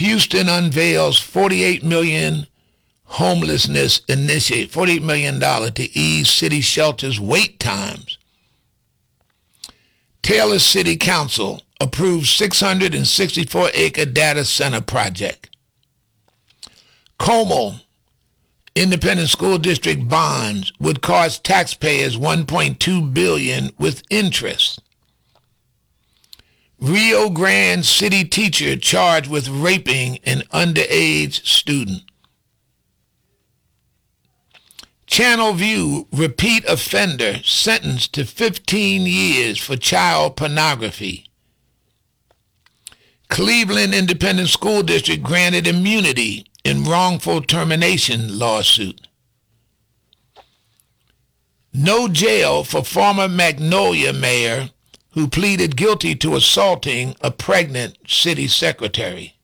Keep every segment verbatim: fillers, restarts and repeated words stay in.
Houston unveils forty-eight million dollars homelessness initiative, forty-eight million dollars to ease city shelters' wait times. Taylor City Council approves six hundred sixty-four acre data center project. Como Independent School District bonds would cost taxpayers one point two billion dollars with interest. Rio Grande City teacher charged with raping an underage student. Channel View repeat offender sentenced to fifteen years for child pornography. Cleveland Independent School District granted immunity in wrongful termination lawsuit. No jail for former Magnolia mayor who pleaded guilty to assaulting a pregnant city secretary.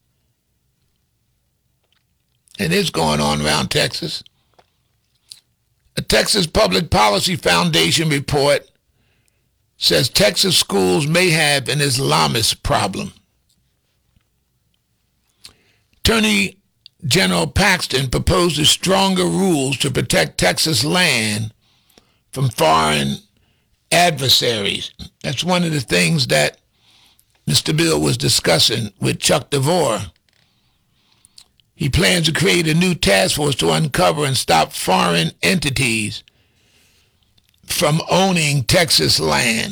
And it's going on around Texas. A Texas Public Policy Foundation report says Texas schools may have an Islamist problem. Attorney General Paxton proposes stronger rules to protect Texas land from foreign adversaries. That's one of the things that Mister Bill was discussing with Chuck DeVore. He plans to create a new task force to uncover and stop foreign entities from owning Texas land.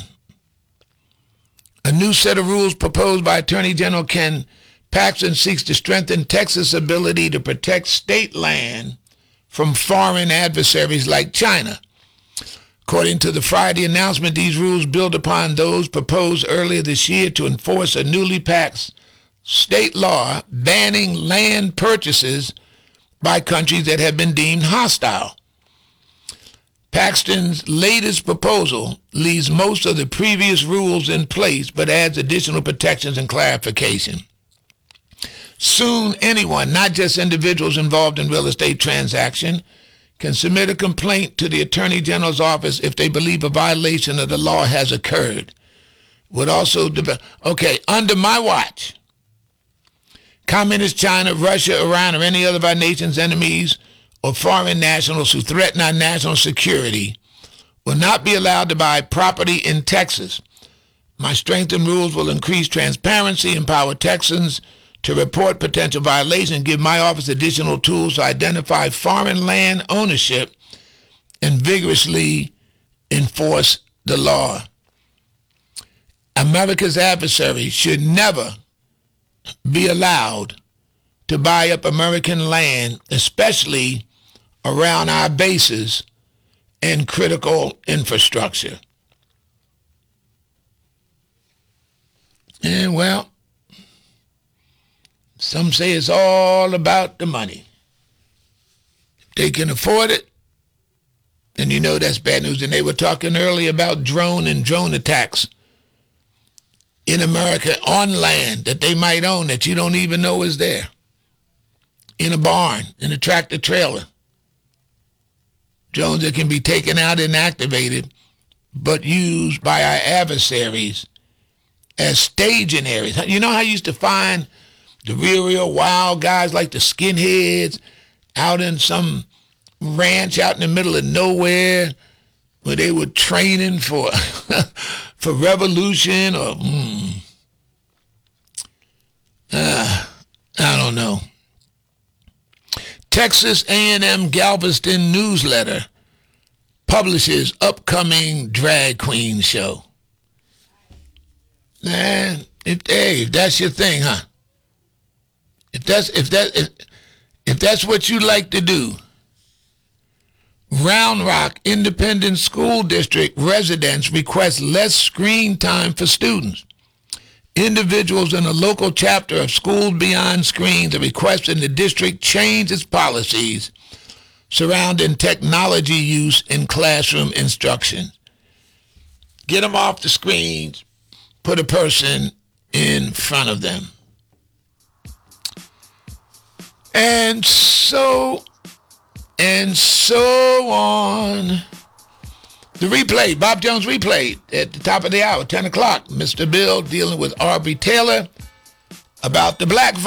A new set of rules proposed by Attorney General Ken Paxton seeks to strengthen Texas' ability to protect state land from foreign adversaries like China. According to the Friday announcement, these rules build upon those proposed earlier this year to enforce a newly passed state law banning land purchases by countries that have been deemed hostile. Paxton's latest proposal leaves most of the previous rules in place but adds additional protections and clarification. Soon, anyone, not just individuals involved in real estate transaction, can submit a complaint to the Attorney General's office if they believe a violation of the law has occurred. Would also, de- okay, under my watch, Communist China, Russia, Iran, or any other of our nation's enemies or foreign nationals who threaten our national security will not be allowed to buy property in Texas. My strengthened rules will increase transparency, empower Texans to report potential violations, give my office additional tools to identify foreign land ownership and vigorously enforce the law. America's adversaries should never be allowed to buy up American land, especially around our bases and critical infrastructure. And well, some say it's all about the money. If they can afford it, and you know that's bad news. And they were talking earlier about drone and drone attacks in America on land that they might own that you don't even know is there. In a barn, in a tractor trailer. Drones that can be taken out and activated, but used by our adversaries as staging areas. You know how you used to find the real, real wild guys like the skinheads out in some ranch out in the middle of nowhere where they were training for for revolution or mm, uh, I don't know. Texas A and M Galveston newsletter publishes upcoming drag queen show. Man, if, hey, if that's your thing, huh? If that's if that if, if that's what you like to do, Round Rock Independent School District residents request less screen time for students. Individuals in a local chapter of Schools Beyond Screens are requesting the district change its policies surrounding technology use in classroom instruction. Get them off the screens, put a person in front of them. And so, and so on. The replay, Bob Jones replay at the top of the hour, ten o'clock. Mister Bill dealing with Aubrey Taylor about the black